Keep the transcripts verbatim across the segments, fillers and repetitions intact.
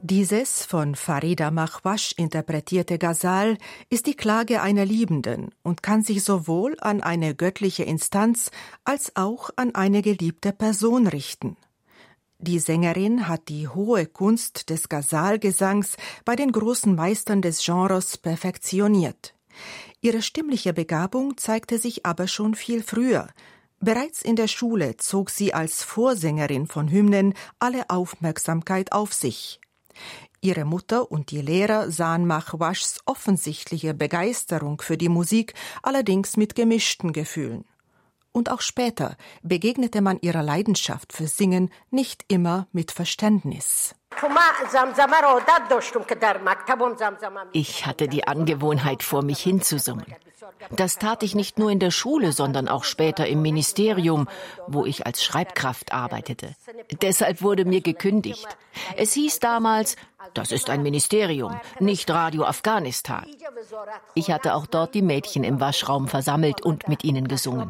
Dieses von Farida Mahwash interpretierte Ghazal ist die Klage einer Liebenden und kann sich sowohl an eine göttliche Instanz als auch an eine geliebte Person richten. Die Sängerin hat die hohe Kunst des Ghazal-Gesangs bei den großen Meistern des Genres perfektioniert. Ihre stimmliche Begabung zeigte sich aber schon viel früher. Bereits in der Schule zog sie als Vorsängerin von Hymnen alle Aufmerksamkeit auf sich. Ihre Mutter und die Lehrer sahen Mahwashs offensichtliche Begeisterung für die Musik, allerdings mit gemischten Gefühlen. Und auch später begegnete man ihrer Leidenschaft für Singen nicht immer mit Verständnis. Ich hatte die Angewohnheit, vor mich hinzusummen. Das tat ich nicht nur in der Schule, sondern auch später im Ministerium, wo ich als Schreibkraft arbeitete. Deshalb wurde mir gekündigt. Es hieß damals, das ist ein Ministerium, nicht Radio Afghanistan. Ich hatte auch dort die Mädchen im Waschraum versammelt und mit ihnen gesungen.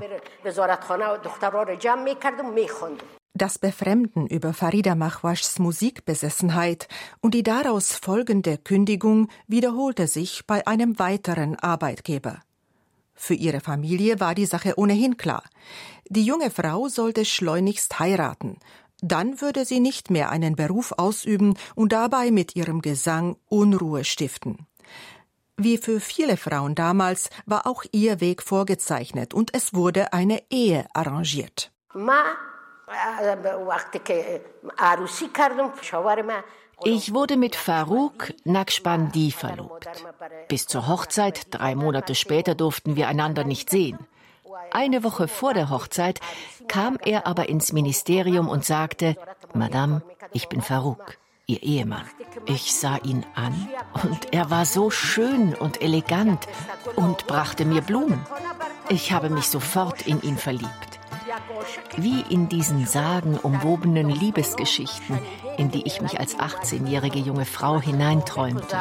Das Befremden über Farida Mahwashs Musikbesessenheit und die daraus folgende Kündigung wiederholte sich bei einem weiteren Arbeitgeber. Für ihre Familie war die Sache ohnehin klar. Die junge Frau sollte schleunigst heiraten. Dann würde sie nicht mehr einen Beruf ausüben und dabei mit ihrem Gesang Unruhe stiften. Wie für viele Frauen damals war auch ihr Weg vorgezeichnet und es wurde eine Ehe arrangiert. Ich wurde mit Faruk Naqshbandi verlobt. Bis zur Hochzeit, drei Monate später, durften wir einander nicht sehen. Eine Woche vor der Hochzeit kam er aber ins Ministerium und sagte, Madame, ich bin Faruk, Ihr Ehemann. Ich sah ihn an und er war so schön und elegant und brachte mir Blumen. Ich habe mich sofort in ihn verliebt. Wie in diesen sagenumwobenen Liebesgeschichten, in die ich mich als achtzehnjährige junge Frau hineinträumte.